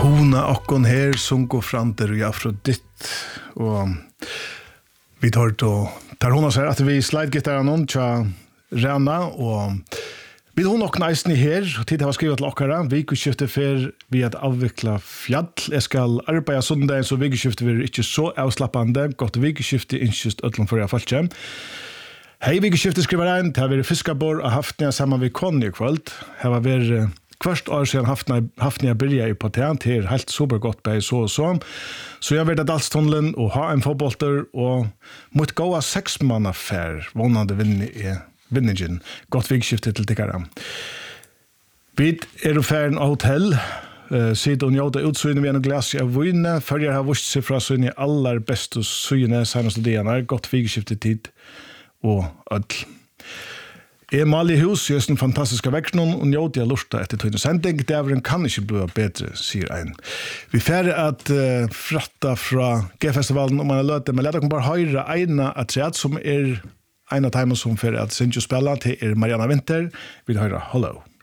Hona okkon her sunko franter og Afrodit og vi tar tar hona seg at vi slide-gittaren om tja Rana og vi hon okkon eisen i her og tid har skrivet til okkara vikeskiftet fer vi at avvikla fjall jeg skal arbeida sundag så vikeskiftet vi ikke så avslappande godt vikeskiftet innskjust ötlom for jeg falt kjem Hei vikeskiftet skriver ein det har vært fiskabor og haftnia saman vi konni i kvöld her var vært Kvart år siden haftnia byrja i patent her helt supergott bei så og så. Så jeg vet at Dalstunnelen og ha en fotbollter og mot gåa 6 manna fær vånande vinningen. Godt vikskifte til tikkara. Vi færen av hotell. Siden njóta utsynet med en glas av vine. Førjer har vust seg fra syne allar bestu syne senaste dianar. Godt vikskifte tid og öll. Mal i hus, just en fantastiska vekknon, og njóti a lurta etter tøyne sending, dævren kan ikke bli bedre, sier ein. Vi færre at fratta fra G-festivalen om man er løte, men leta kan bare høyre eina atreat som en av teimen som færre at Sinjo spela til Mariana Winter, vi høyre Hello.